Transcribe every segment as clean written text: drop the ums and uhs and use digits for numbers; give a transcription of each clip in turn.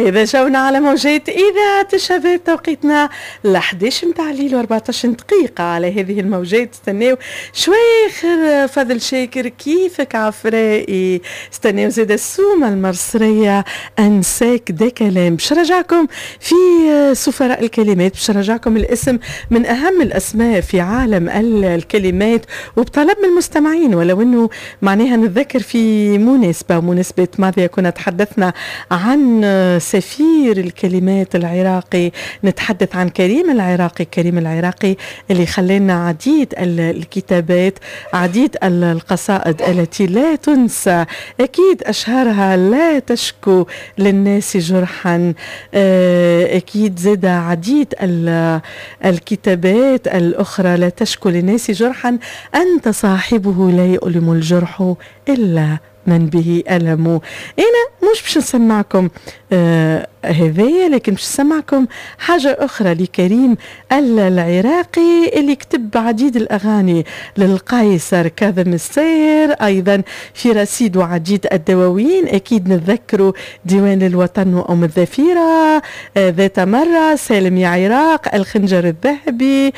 إذا جونا على موجات إذاعة الشباب توقيتنا 11 متاع الليل و14 دقيقة على هذه الموجات. استناو شوي خير فضل شاكر كيفك عفرائي، استناو زيد السومة المرصرية أنساك دا كلام. باش رجعكم في سفراء الكلمات، باش رجعكم الاسم من أهم الأسماء في عالم الكلمات وبطلب من المستمعين، ولو أنه معناها نتذكر في مناسبة ماضية كنا تحدثنا عن سفير الكلمات العراقي، نتحدث عن كريم العراقي اللي خلينا عديد الكتابات، عديد القصائد التي لا تنسى، أكيد أشهرها لا تشكو للناس جرحا، أكيد زاد عديد الكتابات الأخرى لا تشكو للناس جرحا، أنت صاحبه لا يؤلم الجرح إلا من به ألمه. أنا مش باش نسمعكم هذايا، لكن باش نسمعكم حاجة أخرى لكريم العراقي اللي كتب عديد الأغاني للقيصر كاظم الساير، أيضا في رصيد وعديد الدواوين. أكيد نتذكروا ديوان الوطن وأم الذفيرة، ذات مرة، سالم يا عراق، الخنجر الذهبي،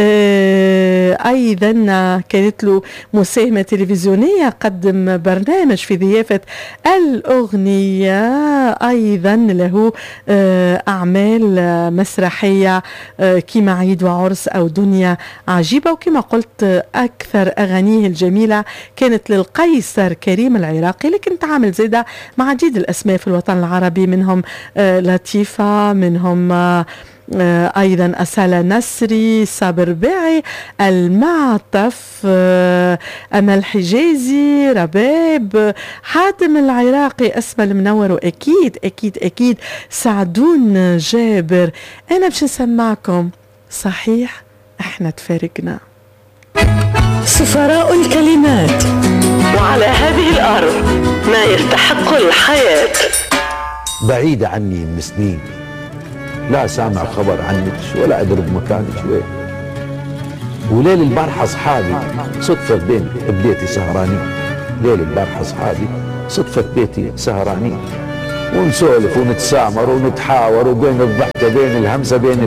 أيضا كانت له مساهمة تلفزيونية، قدم برنامج في ضيافة الأغنية، أيضا له أعمال مسرحية كما عيد وعرس أو دنيا عجيبة. وكما قلت أكثر أغانيه الجميلة كانت للقيصر كريم العراقي، لكن تعامل زيادة مع عديد الأسماء في الوطن العربي، منهم لطيفة، منهم أيضا أسالة نسري، صابر باعي، المعطف، أمل حجازي، رباب، حاتم العراقي، أسمى المنور، وأكيد أكيد أكيد سعدون جابر. أنا باش نسمعكم صحيح احنا تفارقنا. سفراء الكلمات، وعلى هذه الأرض ما يستحق الحياة. بعيدة عني من سنين، لا سامع خبر عنك ولا أدري بمكانك وين، وليل البارحة أصحابي صدفة ببيتي سهرانين، ليل البارحة أصحابي صدفة بيتي سهرانين، ونسولف ونتسامر ونتحاور، وبين الضحكة بين الهمسة بين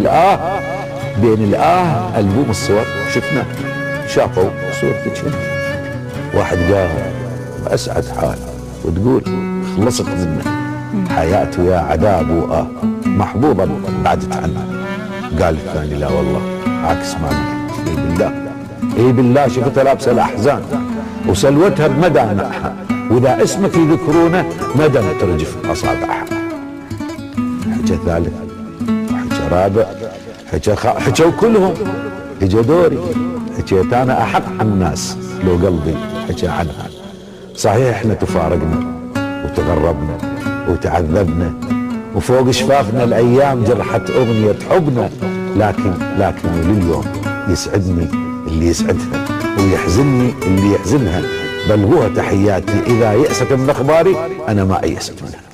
الآه ألبوم الصور شفنا، شافوا صورتك هنا، واحد قال أسعد حال وتقول خلصت منه حياته يا عذاب محبوبة بعدت عنها. قال الثاني لا والله عكس ما قلت، اي بالله شفتها لابسه الاحزان وسلوتها بمدامعها، واذا اسمك يذكرونه مدى ترجف اصابعها. حكى ثالث وحكى رابع حكوا كلهم، اجى دوري حكيت انا احق الناس لو قلبي حكى عنها. صحيح احنا تفارقنا وتغربنا وتعذبنا، وفوق شفافنا الايام جرحت اغنية حبنا، لكن لليوم يسعدني اللي يسعدها ويحزنني اللي يحزنها، بل هو تحياتي اذا يأست من اخباري انا ما ايست منها.